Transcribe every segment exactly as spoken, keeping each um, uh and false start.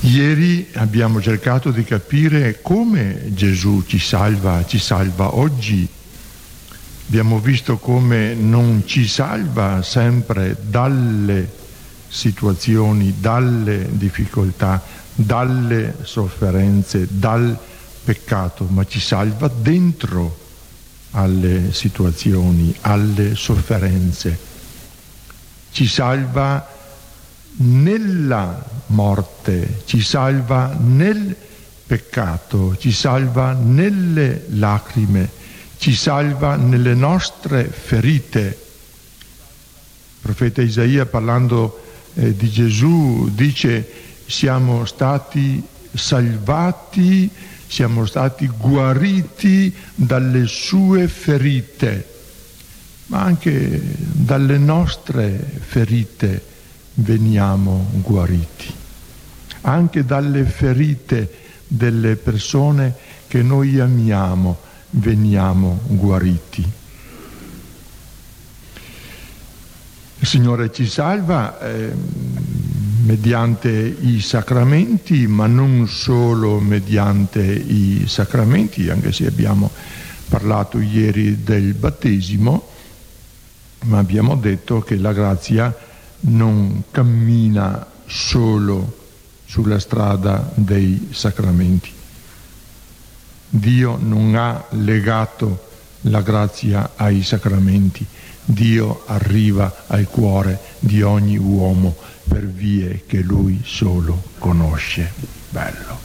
Ieri abbiamo cercato di capire come Gesù ci salva, ci salva oggi. Abbiamo visto come non ci salva sempre dalle situazioni, dalle difficoltà, dalle sofferenze, dal peccato, ma ci salva dentro alle situazioni, alle sofferenze. Ci salva nella morte, ci salva nel peccato, ci salva nelle lacrime, ci salva nelle nostre ferite. Il profeta Isaia, parlando eh, di Gesù, dice: siamo stati salvati, siamo stati guariti dalle sue ferite, ma anche dalle nostre ferite veniamo guariti, anche dalle ferite delle persone che noi amiamo veniamo guariti. Il Signore ci salva eh, mediante i sacramenti, ma non solo mediante i sacramenti, anche se abbiamo parlato ieri del battesimo, ma abbiamo detto che la grazia non cammina solo sulla strada dei sacramenti. Dio non ha legato la grazia ai sacramenti. Dio arriva al cuore di ogni uomo per vie che lui solo conosce. Bello.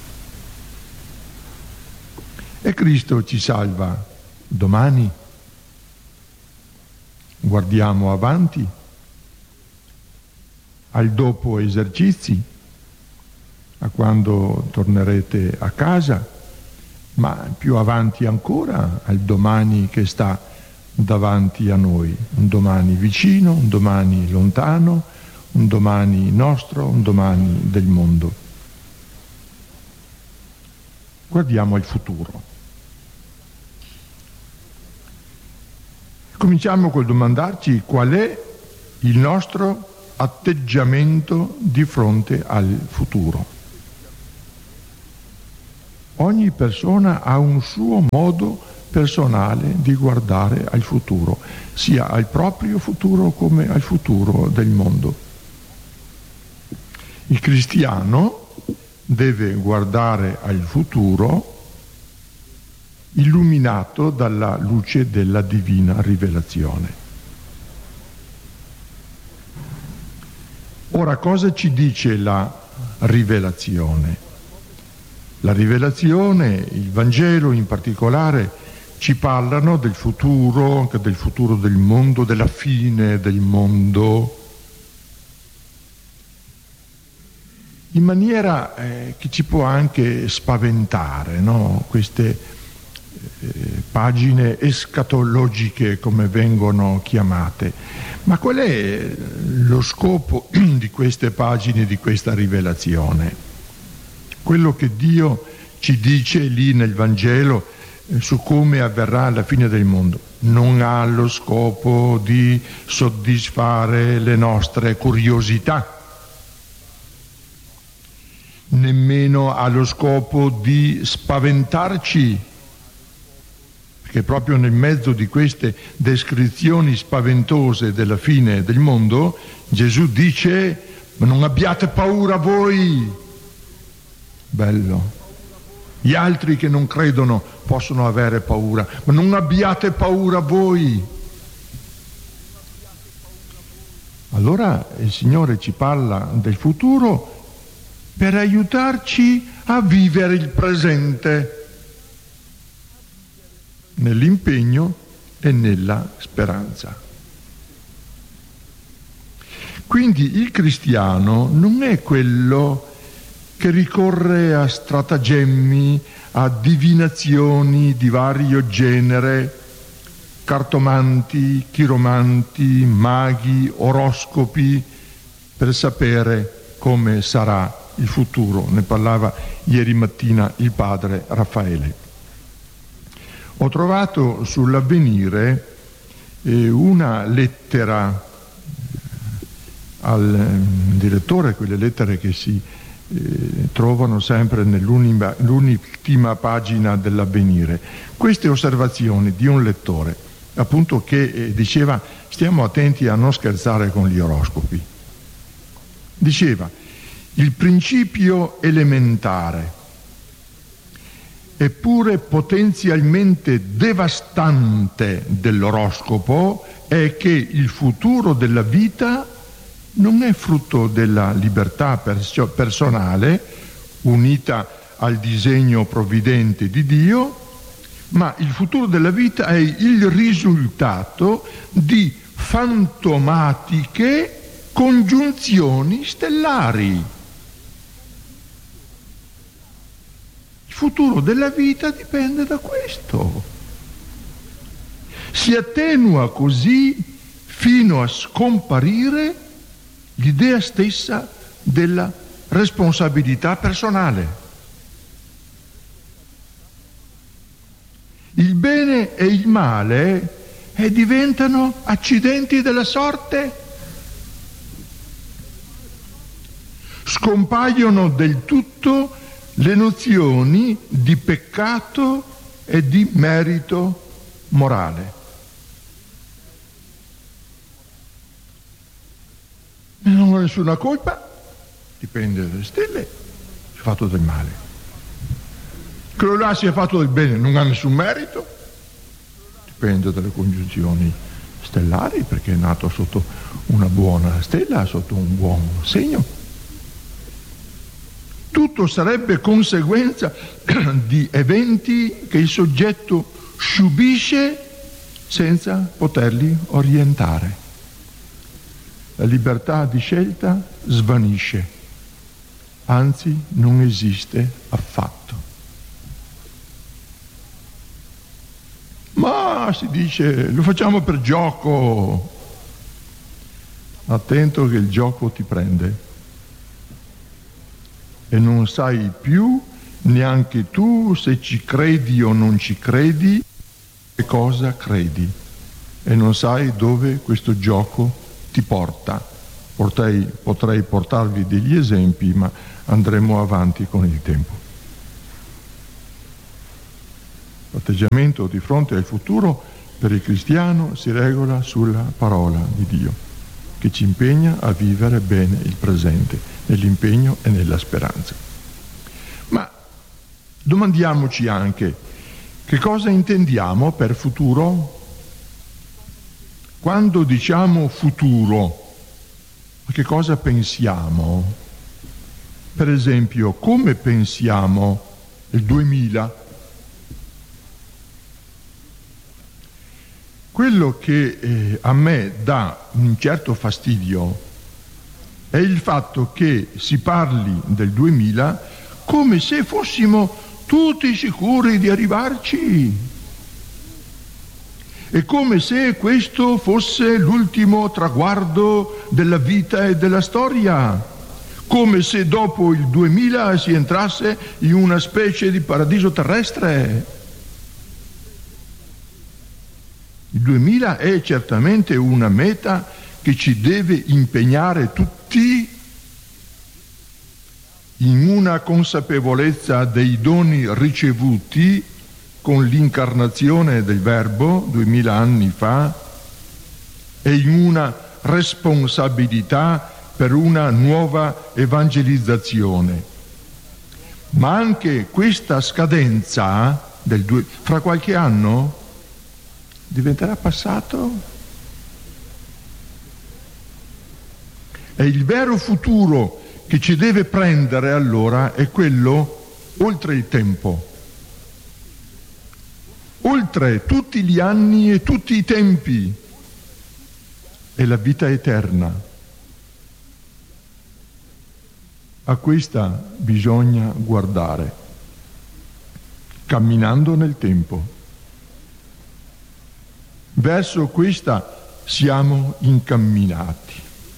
E Cristo ci salva domani. Guardiamo avanti al dopo esercizi, a quando tornerete a casa, ma più avanti ancora al domani che sta davanti a noi, un domani vicino, un domani lontano, un domani nostro, un domani del mondo. Guardiamo al futuro. Cominciamo col domandarci qual è il nostro atteggiamento di fronte al futuro. Ogni persona ha un suo modo personale di guardare al futuro, sia al proprio futuro come al futuro del mondo. Il cristiano deve guardare al futuro illuminato dalla luce della divina rivelazione. Ora, cosa ci dice la rivelazione? La rivelazione, il Vangelo in particolare, ci parlano del futuro, anche del futuro del mondo, della fine del mondo, in maniera eh, che ci può anche spaventare, no? Queste eh, pagine escatologiche, come vengono chiamate. Ma qual è lo scopo di queste pagine, di questa rivelazione? Quello che Dio ci dice lì nel Vangelo eh, su come avverrà la fine del mondo non ha lo scopo di soddisfare le nostre curiosità, nemmeno ha lo scopo di spaventarci, perché proprio nel mezzo di queste descrizioni spaventose della fine del mondo Gesù dice: ma non abbiate paura voi. Bello. Gli altri che non credono possono avere paura, ma non abbiate paura voi. Allora il Signore ci parla del futuro per aiutarci a vivere il presente nell'impegno e nella speranza. Quindi il cristiano non è quello che ricorre a stratagemmi, a divinazioni di vario genere, cartomanti, chiromanti, maghi, oroscopi, per sapere come sarà il futuro. Ne parlava ieri mattina il padre Raffaele. Ho trovato sull'Avvenire eh, una lettera al eh, direttore, quelle lettere che si eh, trovano sempre nell'ultima l'ultima pagina dell'Avvenire queste osservazioni di un lettore, appunto, che eh, diceva: stiamo attenti a non scherzare con gli oroscopi. Diceva: il principio elementare eppure potenzialmente devastante dell'oroscopo è che il futuro della vita non è frutto della libertà perso- personale unita al disegno provvidente di Dio, ma il futuro della vita è il risultato di fantomatiche congiunzioni stellari. Il futuro della vita dipende da questo. Si attenua così fino a scomparire l'idea stessa della responsabilità personale. Il bene e il male eh, diventano accidenti della sorte. Scompaiono del tutto le nozioni di peccato e di merito morale. Non ho nessuna colpa, dipende dalle stelle, si è fatto del male. Quello là si è fatto del bene, non ha nessun merito, dipende dalle congiunzioni stellari, perché è nato sotto una buona stella, sotto un buon segno. Tutto sarebbe conseguenza di eventi che il soggetto subisce senza poterli orientare. La libertà di scelta svanisce, anzi non esiste affatto. Ma si dice, lo facciamo per gioco. Attento che il gioco ti prende e non sai più neanche tu se ci credi o non ci credi, che cosa credi, e non sai dove questo gioco ti porta. Potrei, potrei portarvi degli esempi, ma andremo avanti con il tempo. L'atteggiamento di fronte al futuro per il cristiano si regola sulla parola di Dio, che ci impegna a vivere bene il presente, nell'impegno e nella speranza. Ma domandiamoci anche, che cosa intendiamo per futuro? Quando diciamo futuro, a che cosa pensiamo? Per esempio, come pensiamo il duemila? Quello che eh, a me dà un certo fastidio è il fatto che si parli del duemila come se fossimo tutti sicuri di arrivarci. È come se questo fosse l'ultimo traguardo della vita e della storia, come se dopo il duemila si entrasse in una specie di paradiso terrestre. Il duemila è certamente una meta che ci deve impegnare tutti in una consapevolezza dei doni ricevuti con l'incarnazione del Verbo duemila anni fa e in una responsabilità per una nuova evangelizzazione. Ma anche questa scadenza del due, fra qualche anno diventerà passato. E il vero futuro che ci deve prendere allora è quello oltre il tempo, oltre tutti gli anni e tutti i tempi, è la vita eterna. A questa bisogna guardare, camminando nel tempo. Verso questa siamo incamminati.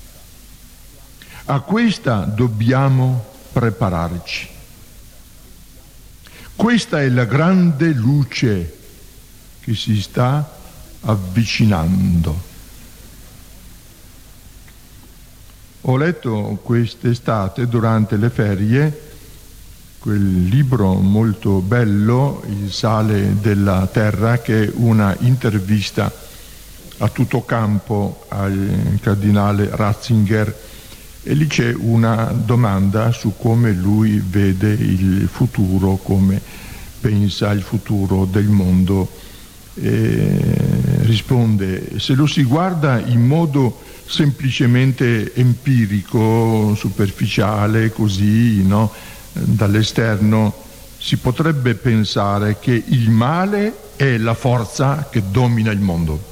A questa dobbiamo prepararci. Questa è la grande luce che si sta avvicinando. Ho letto quest'estate, durante le ferie, quel libro molto bello, Il sale della terra, che è una intervista a tutto campo al cardinale Ratzinger, e lì c'è una domanda su come lui vede il futuro, come pensa il futuro del mondo. E risponde: se lo si guarda in modo semplicemente empirico, superficiale, così, no? Dall'esterno, si potrebbe pensare che il male è la forza che domina il mondo.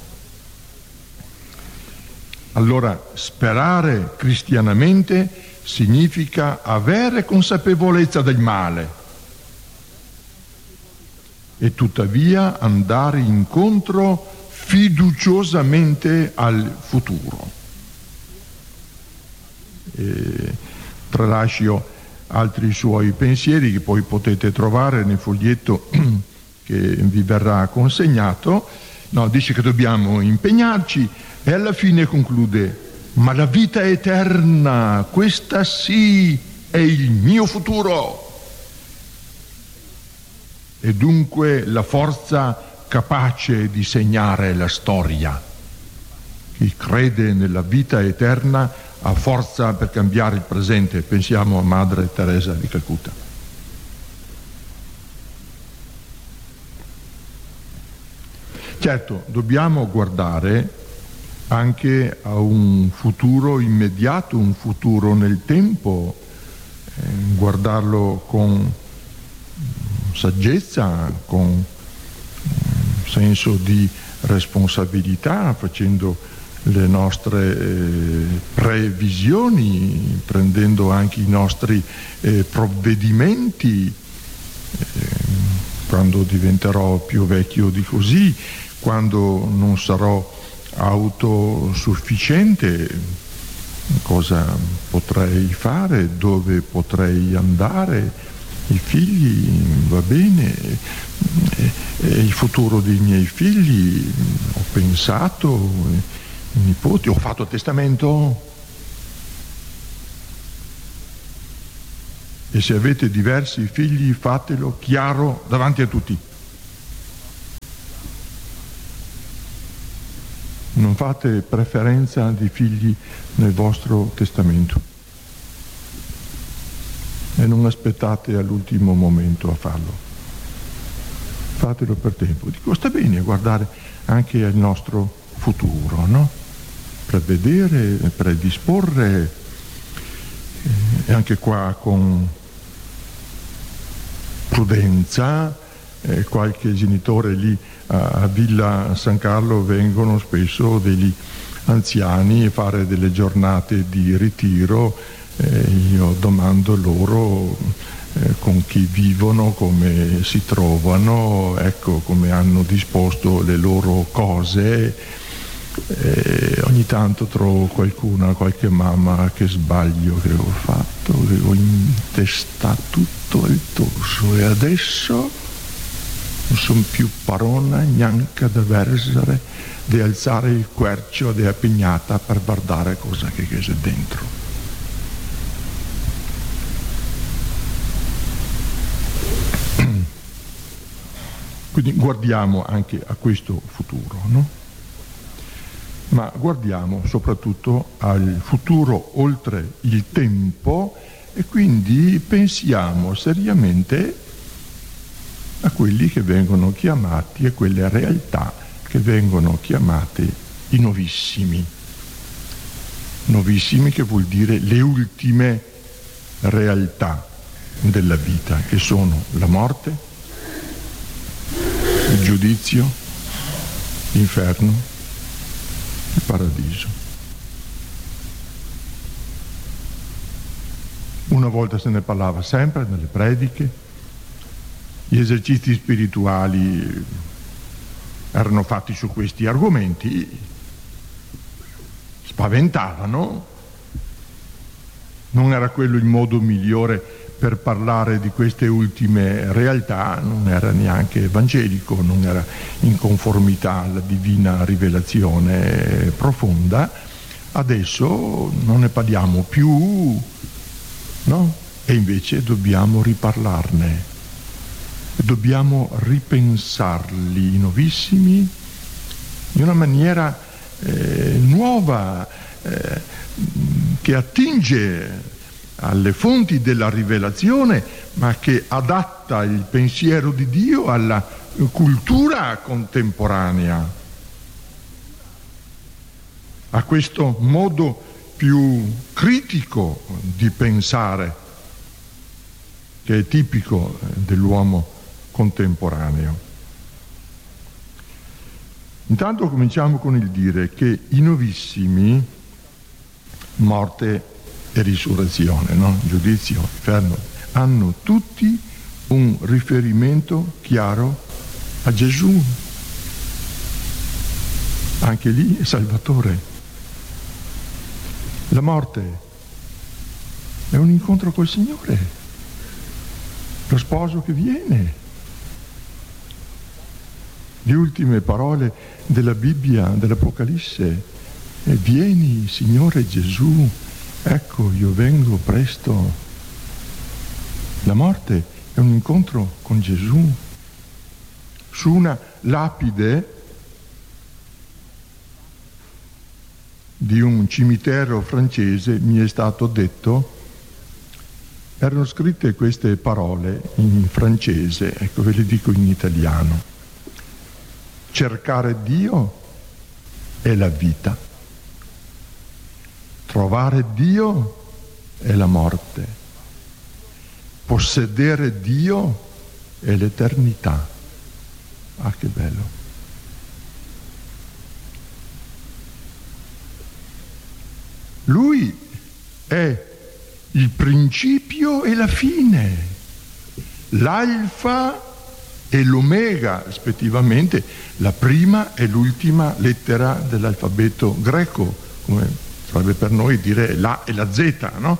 Allora, sperare cristianamente significa avere consapevolezza del male e tuttavia andare incontro fiduciosamente al futuro. E tralascio altri suoi pensieri che poi potete trovare nel foglietto che vi verrà consegnato. No, dice che dobbiamo impegnarci e alla fine conclude: ma la vita eterna, questa sì, è il mio futuro. E dunque la forza capace di segnare la storia. Chi crede nella vita eterna ha forza per cambiare il presente. Pensiamo a Madre Teresa di Calcutta. Certo, dobbiamo guardare anche a un futuro immediato, un futuro nel tempo, eh, guardarlo con saggezza, con senso di responsabilità, facendo le nostre eh, previsioni, prendendo anche i nostri eh, provvedimenti. Eh, quando diventerò più vecchio di così, quando non sarò autosufficiente, cosa potrei fare, dove potrei andare, i figli, va bene, e, e il futuro dei miei figli, ho pensato, i nipoti, ho fatto testamento. E se avete diversi figli, fatelo chiaro davanti a tutti. Non fate preferenza di figli nel vostro testamento e non aspettate all'ultimo momento a farlo. Fatelo per tempo. Dico, sta bene guardare anche al nostro futuro, no? Prevedere, predisporre, e anche qua con prudenza. Eh, qualche genitore lì a, a Villa San Carlo vengono spesso degli anziani a fare delle giornate di ritiro, eh, io domando loro eh, con chi vivono, come si trovano, ecco, come hanno disposto le loro cose. Eh, ogni tanto trovo qualcuna, qualche mamma, che sbaglio che ho fatto, che ho intestato tutto il torso e adesso non sono più parona neanche da versare, di alzare il quercio della pignata per guardare cosa che c'è dentro. Quindi guardiamo anche a questo futuro, no? Ma guardiamo soprattutto al futuro oltre il tempo e quindi pensiamo seriamente a quelli che vengono chiamati, a quelle realtà che vengono chiamate i novissimi. Novissimi che vuol dire le ultime realtà della vita, che sono la morte, il giudizio, l'inferno, il paradiso. Una volta se ne parlava sempre nelle prediche. Gli esercizi spirituali erano fatti su questi argomenti, spaventavano, non era quello il modo migliore per parlare di queste ultime realtà, non era neanche evangelico, non era in conformità alla divina rivelazione profonda, Adesso non ne parliamo più, no? E invece dobbiamo riparlarne, dobbiamo ripensarli, i novissimi, in una maniera eh, nuova, eh, che attinge alle fonti della rivelazione, ma che adatta il pensiero di Dio alla cultura contemporanea, a questo modo più critico di pensare che è tipico dell'uomo contemporaneo. Intanto cominciamo con il dire che i novissimi, morte e risurrezione, no? Giudizio, inferno, hanno tutti un riferimento chiaro a Gesù. Anche lì è Salvatore. La morte è un incontro col Signore, lo sposo che viene. Le ultime parole della Bibbia, dell'Apocalisse, è: vieni, Signore Gesù, ecco io vengo presto. La morte è un incontro con Gesù. Su una lapide di un cimitero francese mi è stato detto, erano scritte queste parole in francese, ecco ve le dico in italiano: cercare Dio è la vita, trovare Dio è la morte, possedere Dio è l'eternità. Ah, che bello! Lui è il principio e la fine, l'alfa e l'omega, rispettivamente, la prima e l'ultima lettera dell'alfabeto greco, come sarebbe per noi dire la e la Z, no?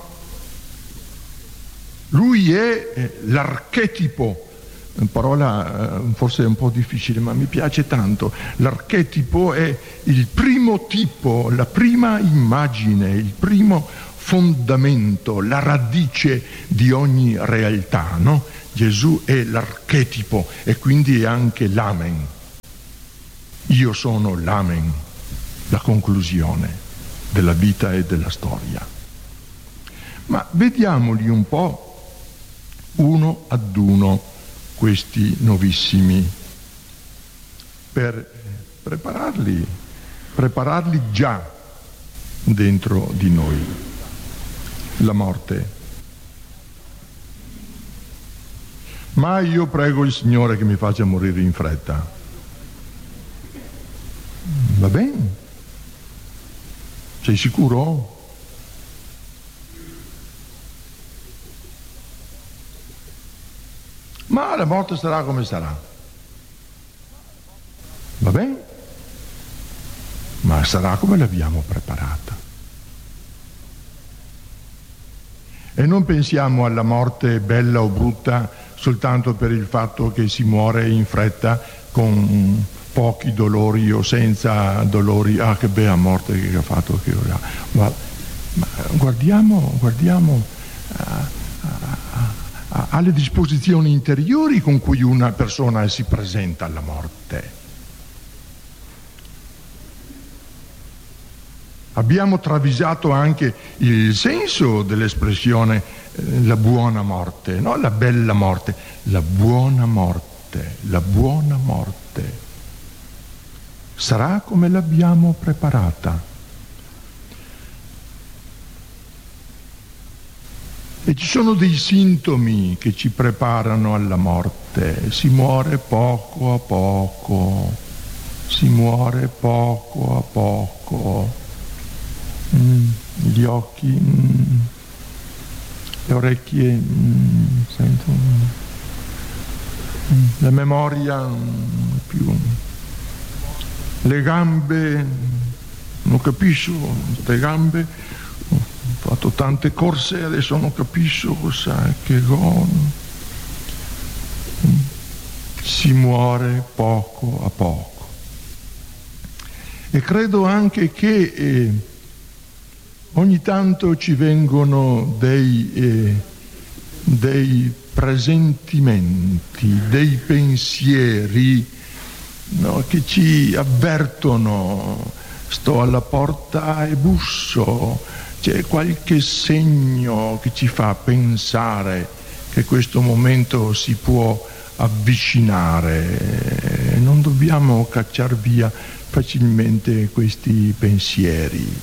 Lui è l'archetipo, una parola forse un po' difficile, ma mi piace tanto. L'archetipo è il primo tipo, la prima immagine, il primo fondamento, la radice di ogni realtà, no? Gesù è l'archetipo e quindi è anche l'amen. Io sono l'amen, la conclusione della vita e della storia. Ma vediamoli un po' uno ad uno questi novissimi, per prepararli, prepararli già dentro di noi. La morte. Ma io prego il Signore che mi faccia morire in fretta. Va bene? Sei sicuro? Ma la morte sarà come sarà. Va bene? Ma sarà come l'abbiamo preparata. E non pensiamo alla morte bella o brutta soltanto per il fatto che si muore in fretta con pochi dolori o senza dolori. Ah, che bella morte che ha fatto, che ora. Ma, ma guardiamo, guardiamo a, a, a, alle disposizioni interiori con cui una persona si presenta alla morte. Abbiamo travisato anche il senso dell'espressione eh, la buona morte, no? La bella morte, la buona morte, la buona morte. Sarà come l'abbiamo preparata. E ci sono dei sintomi che ci preparano alla morte. Si muore poco a poco, si muore poco a poco. Mm, gli occhi, mm, le orecchie, mm, sento, mm, la memoria, mm, più, le gambe, non capisco, queste gambe, ho fatto tante corse, adesso non capisco cosa, che go, mm, si muore poco a poco. E credo anche che eh, ogni tanto ci vengono dei, eh, dei presentimenti, dei pensieri, no, che ci avvertono: sto alla porta e busso, c'è qualche segno che ci fa pensare che questo momento si può avvicinare. Non dobbiamo cacciar via facilmente questi pensieri.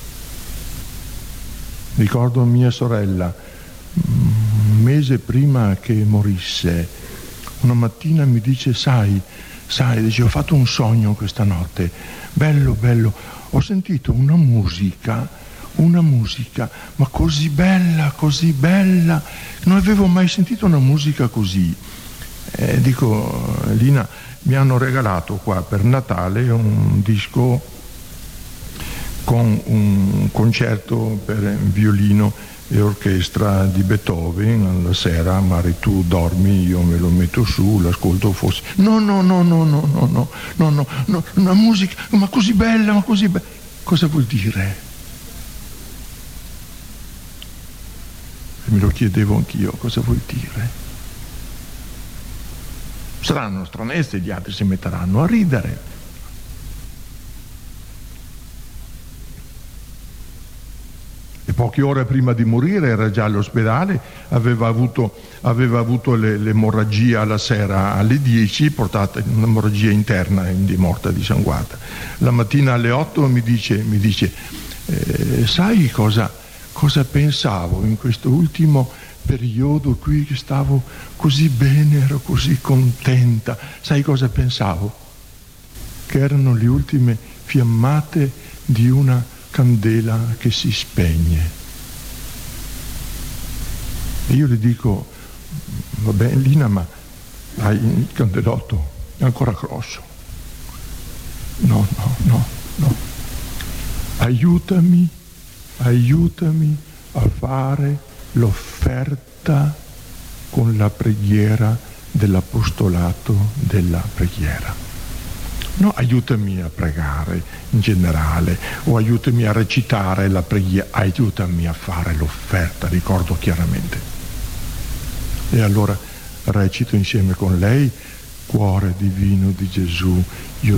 Ricordo mia sorella, un mese prima che morisse, una mattina mi dice: sai, sai, dice, ho fatto un sogno questa notte, bello, bello, ho sentito una musica, una musica, ma così bella, così bella, non avevo mai sentito una musica così. Eh, dico: Lina, mi hanno regalato qua per Natale un disco con un concerto per violino e orchestra di Beethoven. Alla sera, Mari, tu dormi, io me lo metto su, l'ascolto forse. No, no, no, no, no, no, no, no, no, no, una musica, ma così bella, ma così bella. Cosa vuol dire? Me lo chiedevo anch'io, cosa vuol dire? Saranno stranezze, gli altri si metteranno a ridere. E poche ore prima di morire era già all'ospedale, aveva avuto, aveva avuto le, l'emorragia alla sera alle dieci, portata un'emorragia interna, quindi morta di sanguata. La mattina alle otto mi dice, mi dice eh, sai cosa, cosa pensavo in questo ultimo periodo qui, che stavo così bene, ero così contenta. Sai cosa pensavo? Che erano le ultime fiammate di una candela che si spegne. E io le dico: vabbè Lina, ma hai il candelotto, è ancora grosso. No, no, no, no. Aiutami, aiutami a fare l'offerta con la preghiera dell'apostolato della preghiera. No, aiutami a pregare in generale, o aiutami a recitare la preghiera, aiutami a fare l'offerta, ricordo chiaramente. E allora recito insieme con lei: cuore divino di Gesù, io